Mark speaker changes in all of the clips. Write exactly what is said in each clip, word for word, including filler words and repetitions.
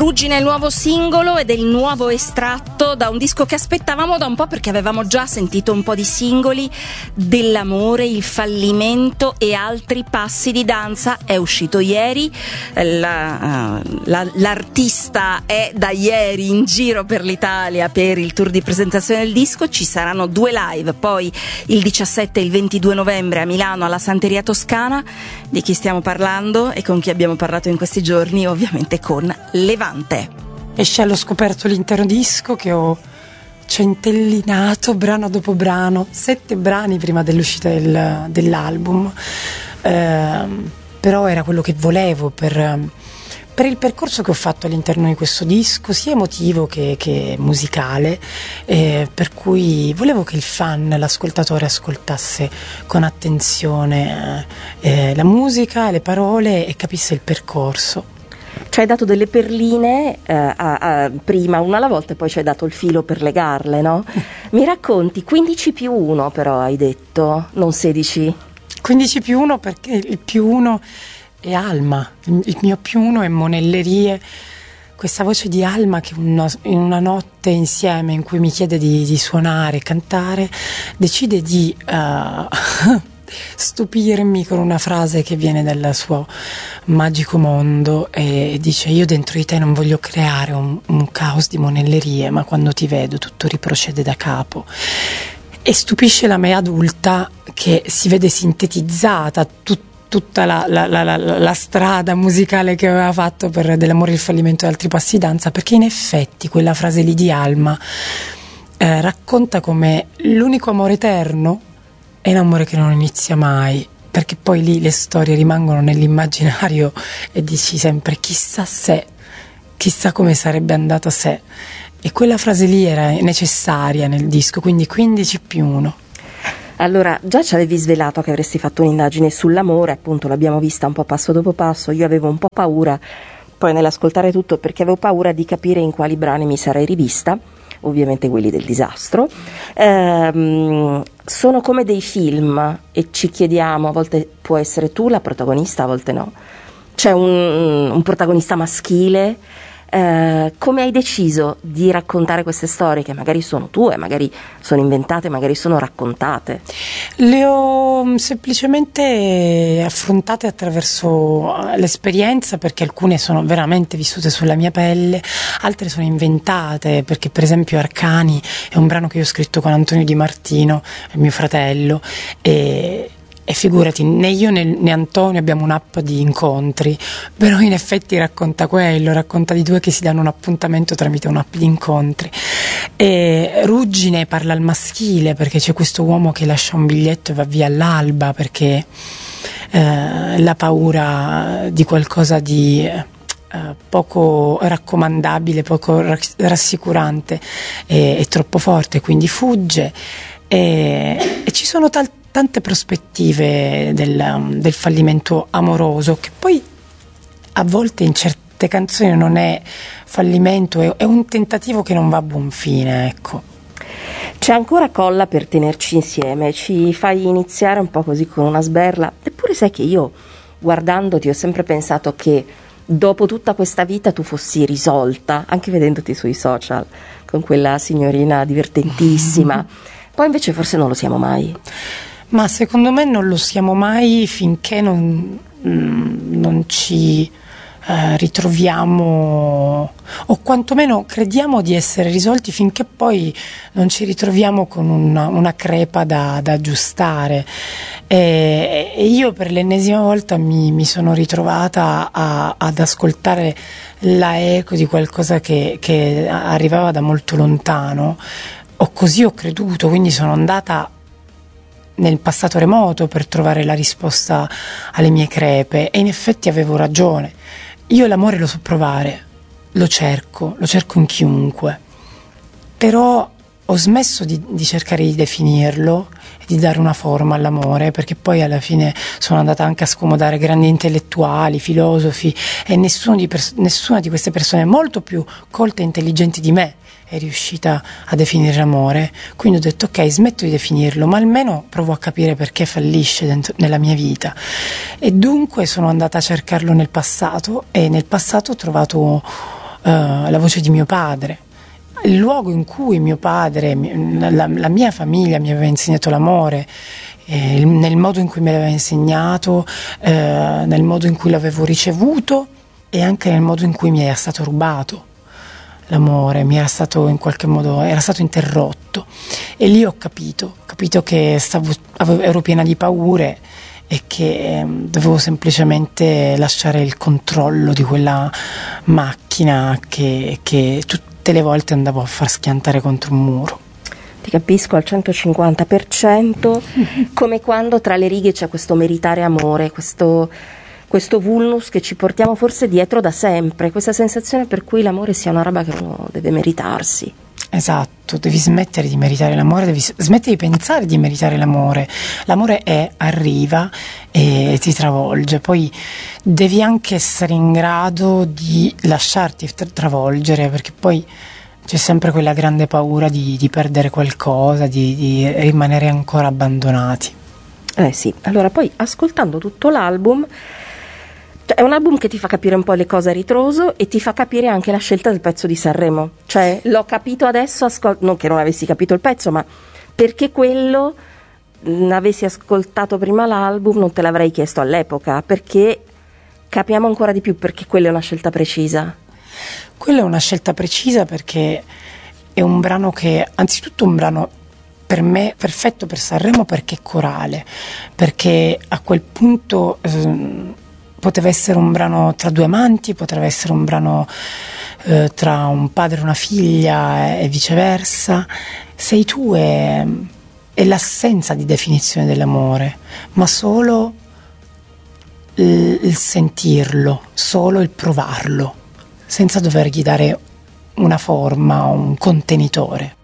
Speaker 1: Ruggine è il nuovo singolo ed è il nuovo estratto da un disco che aspettavamo da un po', perché avevamo già sentito un po' di singoli dell'amore, il fallimento e altri passi di danza. È uscito ieri, la, uh, la, l'artista è da ieri in giro per l'Italia per il tour di presentazione del disco. Ci saranno due live, poi il diciassette e il ventidue novembre a Milano alla Santeria Toscana. Di chi stiamo parlando e con chi abbiamo parlato in questi giorni? Ovviamente con Levante.
Speaker 2: Esce allo scoperto l'intero disco che ho centellinato brano dopo brano, sette brani prima dell'uscita del, dell'album, eh, però era quello che volevo per, per il percorso che ho fatto all'interno di questo disco, sia emotivo che, che musicale, eh, per cui volevo che il fan, l'ascoltatore, ascoltasse con attenzione eh, la musica, le parole e capisse il percorso.
Speaker 1: Ci hai dato delle perline eh, a, a, prima, una alla volta, e poi ci hai dato il filo per legarle, no? Mi racconti quindici più uno, però hai detto, non sedici?
Speaker 2: quindici più uno perché il più uno è Alma, il mio più uno è Monellerie, questa voce di Alma che una, in una notte insieme in cui mi chiede di, di suonare, cantare, decide di... Uh, stupirmi con una frase che viene dal suo magico mondo e dice: io dentro di te non voglio creare un, un caos di monellerie, ma quando ti vedo tutto riprocede da capo. E stupisce la me adulta che si vede sintetizzata tut, tutta la, la, la, la, la strada musicale che aveva fatto per Dell'amore, il fallimento e altri passi danza, perché in effetti quella frase lì di Alma eh, racconta come l'unico amore eterno è un amore che non inizia mai, perché poi lì le storie rimangono nell'immaginario e dici sempre chissà se, chissà come sarebbe andato se. E quella frase lì era necessaria nel disco, quindi quindici più uno.
Speaker 1: Allora, già ci avevi svelato che avresti fatto un'indagine sull'amore, appunto l'abbiamo vista un po' passo dopo passo. Io avevo un po' paura poi nell'ascoltare tutto, perché avevo paura di capire in quali brani mi sarei rivista, ovviamente quelli del disastro. Ehm, sono come dei film e ci chiediamo, a volte può essere tu la protagonista, a volte no. C'è un, un protagonista maschile. Eh, come hai deciso di raccontare queste storie che magari sono tue, magari sono inventate, magari sono raccontate?
Speaker 2: Le ho semplicemente affrontate attraverso l'esperienza, perché alcune sono veramente vissute sulla mia pelle, altre sono inventate, perché per esempio Arcani è un brano che io ho scritto con Antonio Di Martino, mio fratello, e E figurati, né io né, né Antonio abbiamo un'app di incontri, però in effetti racconta quello, racconta di due che si danno un appuntamento tramite un'app di incontri. E Ruggine parla al maschile, perché c'è questo uomo che lascia un biglietto e va via all'alba, perché eh, la paura di qualcosa di eh, poco raccomandabile, poco rassicurante è, è troppo forte, quindi fugge. E, e ci sono tal- tante prospettive del, del fallimento amoroso, che poi a volte in certe canzoni non è fallimento, è, è un tentativo che non va a buon fine, ecco.
Speaker 1: C'è ancora colla per tenerci insieme, ci fai iniziare un po' così con una sberla, eppure sai che io guardandoti ho sempre pensato che dopo tutta questa vita tu fossi risolta, anche vedendoti sui social con quella signorina divertentissima. Poi invece forse non lo siamo mai.
Speaker 2: Ma secondo me non lo siamo mai finché non, non ci eh, ritroviamo, o quantomeno crediamo di essere risolti, finché poi non ci ritroviamo con una, una crepa da, da aggiustare. E, e io per l'ennesima volta mi, mi sono ritrovata a, ad ascoltare la eco di qualcosa che, che arrivava da molto lontano, o così ho creduto, quindi sono andata nel passato remoto per trovare la risposta alle mie crepe, e in effetti avevo ragione. Io l'amore lo so provare, lo cerco, lo cerco in chiunque, però ho smesso di, di cercare di definirlo e di dare una forma all'amore, perché poi alla fine sono andata anche a scomodare grandi intellettuali, filosofi, e nessuno di pers- nessuna di queste persone molto più colte e intelligenti di me è riuscita a definire l'amore. Quindi ho detto ok, smetto di definirlo, ma almeno provo a capire perché fallisce dentro, nella mia vita. E dunque sono andata a cercarlo nel passato, e nel passato ho trovato la voce di mio padre, il luogo in cui mio padre, la, la mia famiglia mi aveva insegnato l'amore, eh, il, nel modo in cui me l'aveva insegnato, eh, nel modo in cui l'avevo ricevuto e anche nel modo in cui mi era stato rubato l'amore, mi era stato in qualche modo, era stato interrotto, e lì ho capito, ho capito che stavo, avevo, ero piena di paure e che eh, dovevo semplicemente lasciare il controllo di quella macchina che, che tutte le volte andavo a far schiantare contro un muro.
Speaker 1: Ti capisco al centocinquanta per cento, come quando tra le righe c'è questo meritare amore, questo, questo vulnus che ci portiamo forse dietro da sempre, questa sensazione per cui l'amore sia una roba che uno deve meritarsi.
Speaker 2: Esatto, devi smettere di meritare l'amore, devi smettere di pensare di meritare l'amore. L'amore è, arriva e ti travolge, poi devi anche essere in grado di lasciarti travolgere, perché poi c'è sempre quella grande paura di, di perdere qualcosa, di, di rimanere ancora abbandonati.
Speaker 1: Eh sì, allora poi ascoltando tutto l'album, è un album che ti fa capire un po' le cose a ritroso e ti fa capire anche la scelta del pezzo di Sanremo. Cioè, l'ho capito adesso, ascol- non che non avessi capito il pezzo, ma perché quello, mh, avessi ascoltato prima l'album, non te l'avrei chiesto all'epoca, perché capiamo ancora di più perché quella è una scelta precisa.
Speaker 2: Quella è una scelta precisa perché è un brano che, anzitutto un brano per me perfetto per Sanremo, perché è corale, perché a quel punto ehm, poteva essere un brano tra due amanti, poteva essere un brano eh, tra un padre e una figlia e viceversa. Sei tu è, è l'assenza di definizione dell'amore, ma solo il, il sentirlo, solo il provarlo, senza dovergli dare una forma o un contenitore.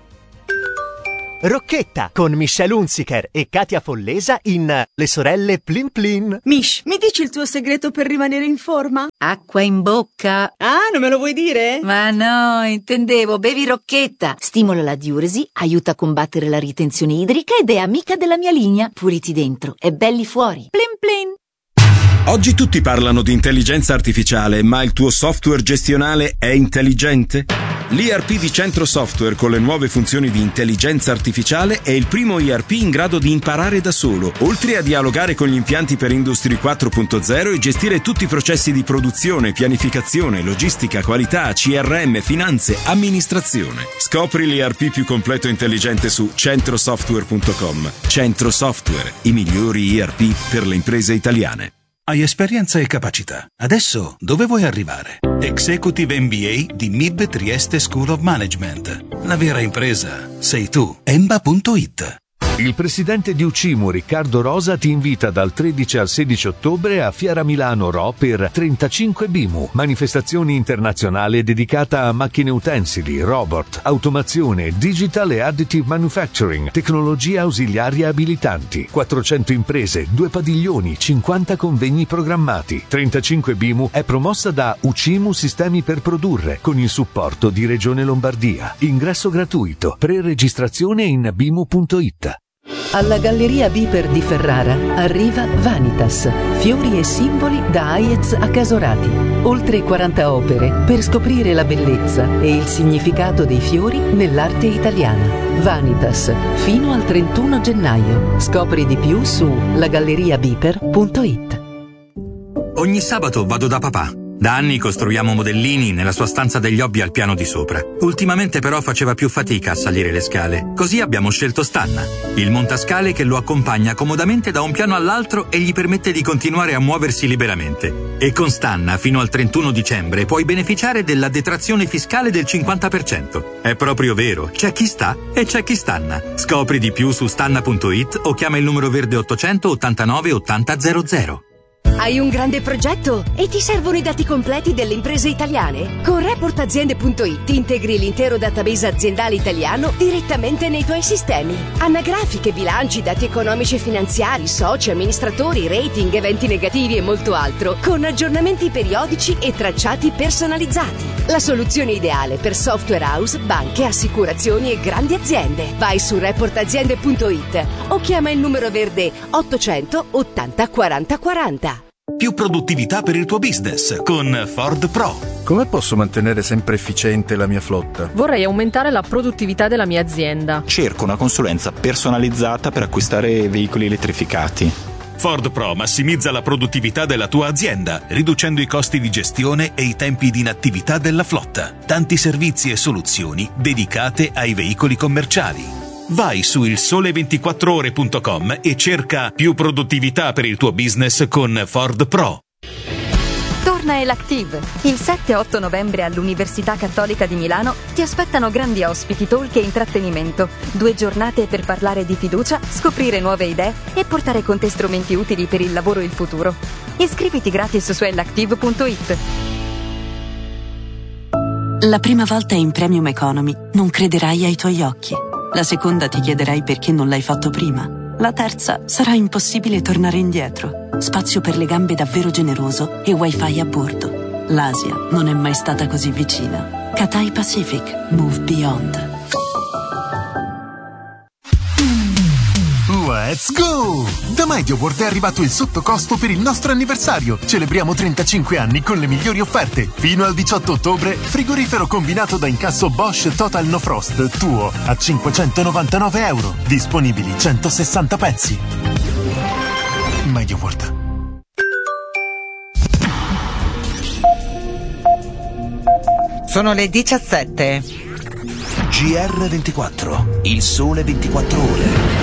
Speaker 3: Rocchetta con Michelle Hunziker e Katia Follesa in Le sorelle Plin Plin.
Speaker 4: Mish, mi dici il tuo segreto per rimanere in forma?
Speaker 5: Acqua in bocca.
Speaker 4: Ah, non me lo vuoi dire?
Speaker 5: Ma no, intendevo, bevi Rocchetta. Stimola la diuresi, aiuta a combattere la ritenzione idrica ed è amica della mia linea. Puliti dentro e belli fuori. Plin plin.
Speaker 6: Oggi tutti parlano di intelligenza artificiale, ma il tuo software gestionale è intelligente? L'E R P di Centro Software con le nuove funzioni di intelligenza artificiale è il primo E R P in grado di imparare da solo, oltre a dialogare con gli impianti per Industry quattro punto zero e gestire tutti i processi di produzione, pianificazione, logistica, qualità, C R M, finanze, amministrazione. Scopri l'E R P più completo e intelligente su centrosoftware punto com. Centro Software, i migliori E R P per le imprese italiane.
Speaker 7: Hai esperienza e capacità. Adesso dove vuoi arrivare? Executive M B A di M I B Trieste School of Management. La vera impresa sei tu. Emba punto it.
Speaker 8: Il presidente di Ucimo, Riccardo Rosa, ti invita dal tredici al sedici ottobre a Fiera Milano Ro per trentacinque B I M U, manifestazione internazionale dedicata a macchine utensili, robot, automazione, digital e additive manufacturing, tecnologie ausiliarie abilitanti, quattrocento imprese, due padiglioni, cinquanta convegni programmati. trentacinque B I M U è promossa da Ucimo Sistemi per Produrre con il supporto di Regione Lombardia. Ingresso gratuito, pre-registrazione in b i m u punto it.
Speaker 9: Alla Galleria Biper di Ferrara arriva Vanitas, fiori e simboli da Aiez a Casorati. Oltre quaranta opere per scoprire la bellezza e il significato dei fiori nell'arte italiana. Vanitas, fino al trentuno gennaio. Scopri di più su la galleria biper punto it.
Speaker 10: Ogni sabato vado da papà. Da anni costruiamo modellini nella sua stanza degli hobby al piano di sopra. Ultimamente però faceva più fatica a salire le scale. Così abbiamo scelto Stanna, il montascale che lo accompagna comodamente da un piano all'altro e gli permette di continuare a muoversi liberamente. E con Stanna fino al trentuno dicembre puoi beneficiare della detrazione fiscale del cinquanta per cento. È proprio vero, c'è chi sta e c'è chi stanna. Scopri di più su stanna punto it o chiama il numero verde ottocento ottantanove ottanta zero zero.
Speaker 11: Hai un grande progetto e ti servono i dati completi delle imprese italiane? Con report aziende punto it integri l'intero database aziendale italiano direttamente nei tuoi sistemi. Anagrafiche, bilanci, dati economici e finanziari, soci, amministratori, rating, eventi negativi e molto altro, con aggiornamenti periodici e tracciati personalizzati. La soluzione ideale per software house, banche, assicurazioni e grandi aziende. Vai su report aziende punto it o chiama il numero verde ottocento ottanta quaranta quaranta.
Speaker 7: Più produttività per il tuo business con Ford Pro.
Speaker 12: Come posso mantenere sempre efficiente la mia flotta?
Speaker 13: Vorrei aumentare la produttività della mia azienda.
Speaker 14: Cerco una consulenza personalizzata per acquistare veicoli elettrificati.
Speaker 7: Ford Pro massimizza la produttività della tua azienda, riducendo i costi di gestione e i tempi di inattività della flotta. Tanti servizi e soluzioni dedicate ai veicoli commerciali. Vai su il sole ventiquattro ore punto com e cerca più produttività per il tuo business con Ford Pro.
Speaker 15: Torna Elactive. Il sette e otto novembre all'Università Cattolica di Milano ti aspettano grandi ospiti, talk e intrattenimento. Due giornate per parlare di fiducia, scoprire nuove idee e portare con te strumenti utili per il lavoro e il futuro. Iscriviti gratis su elactive punto it.
Speaker 16: La prima volta in Premium Economy non crederai ai tuoi occhi. La seconda ti chiederai perché non l'hai fatto prima. La terza sarà impossibile tornare indietro. Spazio per le gambe davvero generoso e wifi a bordo. L'Asia non è mai stata così vicina. Cathay Pacific. Move Beyond.
Speaker 17: Let's go! Da MediaWorld è arrivato il sottocosto per il nostro anniversario. Celebriamo trentacinque anni con le migliori offerte. Fino al diciotto ottobre, frigorifero combinato da incasso Bosch Total No Frost tuo a cinquecentonovantanove euro. Disponibili centosessanta pezzi. MediaWorld.
Speaker 18: Sono le diciassette.
Speaker 19: G R ventiquattro, il sole ventiquattro ore.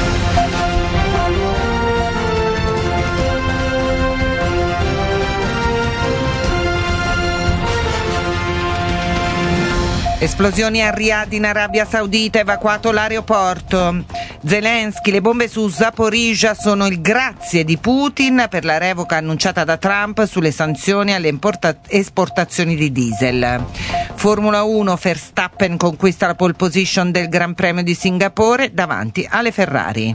Speaker 18: Esplosioni a Riyadh in Arabia Saudita, evacuato l'aeroporto. Zelensky, le bombe su Zaporizhzhia sono il grazie di Putin per la revoca annunciata da Trump sulle sanzioni alle importa- esportazioni di diesel. Formula uno, Verstappen conquista la pole position del Gran Premio di Singapore davanti alle Ferrari.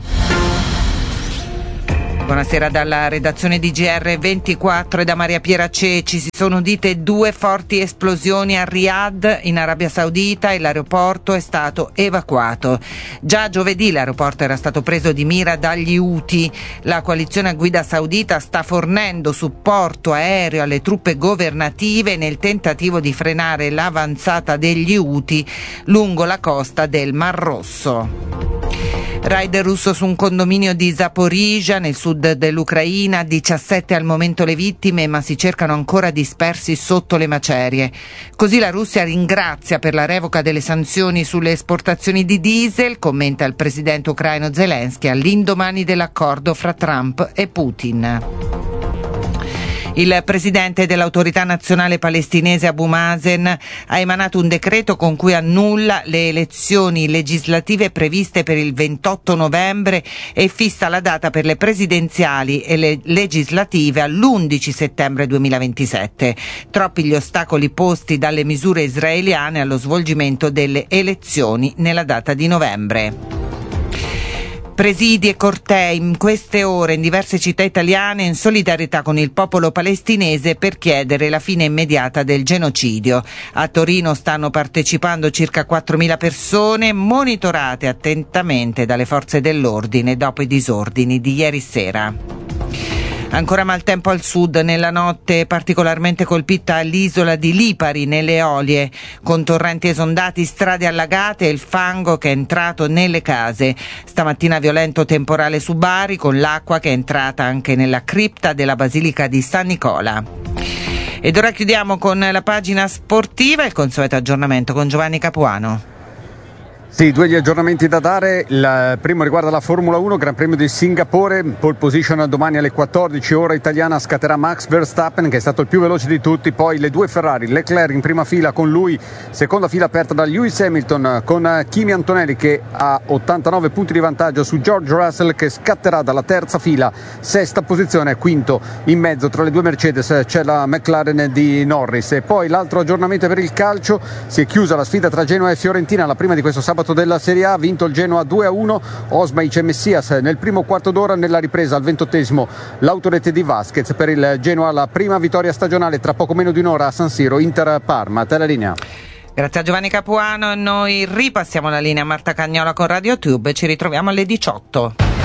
Speaker 18: Buonasera dalla redazione di G R ventiquattro e da Maria Piera Ceci. Si sono udite due forti esplosioni a Riyadh in Arabia Saudita e l'aeroporto è stato evacuato. Già giovedì l'aeroporto era stato preso di mira dagli Houthi. La coalizione a guida saudita sta fornendo supporto aereo alle truppe governative nel tentativo di frenare l'avanzata degli Houthi lungo la costa del Mar Rosso. Raid russo su un condominio di Zaporizhzhia nel sud dell'Ucraina, diciassette al momento le vittime, ma si cercano ancora dispersi sotto le macerie. Così la Russia ringrazia per la revoca delle sanzioni sulle esportazioni di diesel, commenta il presidente ucraino Zelensky all'indomani dell'accordo fra Trump e Putin. Il presidente dell'autorità nazionale palestinese Abu Mazen ha emanato un decreto con cui annulla le elezioni legislative previste per il ventotto novembre e fissa la data per le presidenziali e le legislative all'undici settembre duemilaventisette. Troppi gli ostacoli posti dalle misure israeliane allo svolgimento delle elezioni nella data di novembre. Presidi e cortei in queste ore in diverse città italiane in solidarietà con il popolo palestinese per chiedere la fine immediata del genocidio. A Torino stanno partecipando circa quattromila persone, monitorate attentamente dalle forze dell'ordine dopo i disordini di ieri sera. Ancora maltempo al sud, nella notte particolarmente colpita l'isola di Lipari nelle Eolie, con torrenti esondati, strade allagate e il fango che è entrato nelle case. Stamattina violento temporale su Bari con l'acqua che è entrata anche nella cripta della Basilica di San Nicola. Ed ora chiudiamo con la pagina sportiva e il consueto aggiornamento con Giovanni Capuano.
Speaker 20: Sì, due gli aggiornamenti da dare. Il primo riguarda la Formula uno, Gran Premio di Singapore, pole position domani alle quattordici, ora italiana, scatterà Max Verstappen che è stato il più veloce di tutti, poi le due Ferrari, Leclerc in prima fila con lui, seconda fila aperta da Lewis Hamilton con Kimi Antonelli che ha ottantanove punti di vantaggio su George Russell che scatterà dalla terza fila, sesta posizione, quinto in mezzo tra le due Mercedes c'è la McLaren di Norris. E poi l'altro aggiornamento per il calcio, si è chiusa la sfida tra Genoa e Fiorentina, la prima di questo sabato della Serie A, ha vinto il Genoa due a uno, Osmaic e Messias nel primo quarto d'ora, nella ripresa al ventottesimo l'autorete di Vasquez per il Genoa, la prima vittoria stagionale tra poco meno di un'ora a San Siro, Inter-Parma. Te la linea.
Speaker 18: Grazie a Giovanni Capuano, noi ripassiamo la linea a Marta Cagnola con RadioTube e ci ritroviamo alle diciotto.